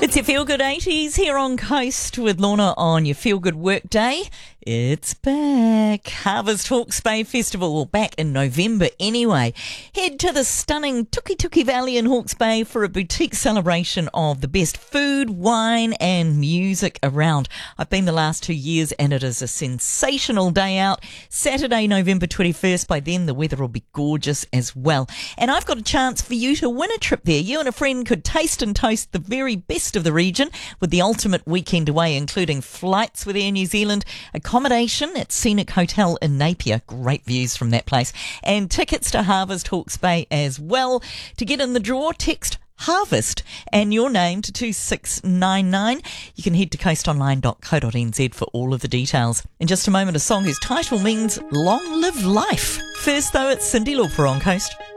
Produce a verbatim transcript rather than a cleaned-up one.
It's your Feel Good eighties here on Coast with Lorna on your Feel Good Work Day. It's back. Harvest Hawke's Bay Festival, well, back in November anyway. Head to the stunning Tukituki Valley in Hawke's Bay for a boutique celebration of the best food, wine and music around. I've been the last two years and it is a sensational day out. Saturday, November twenty-first. By then the weather will be gorgeous as well. And I've got a chance for you to win a trip there. You and a friend could taste and toast the very best of the region with the ultimate weekend away, including flights with Air New Zealand, accommodation at Scenic Hotel in Napier, great views from that place, and tickets to Harvest Hawke's Bay as well. To get in the draw, text Harvest and your name to two six nine nine. You can head to coast online dot co dot n z for all of the details. In just a moment, a song whose title means long live life. First though, it's Cyndi Lauper on Coast.